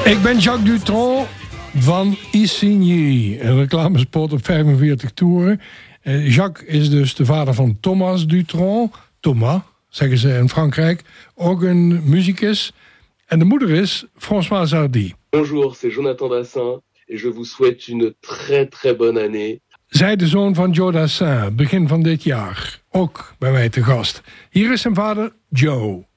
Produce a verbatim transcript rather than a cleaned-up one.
Ik ben Jacques Dutronc van Isigny, een reclamespot op vijfenveertig toeren. Uh, Jacques is dus de vader van Thomas Dutronc. Thomas, zeggen ze in Frankrijk. Ook een muzikus. En de moeder is Françoise Hardy. Bonjour, c'est Jonathan Dassin. Et je vous souhaite une très très bonne année. Zij de zoon van Joe Dassin, begin van dit jaar. Ook bij mij te gast. Hier is zijn vader Joe.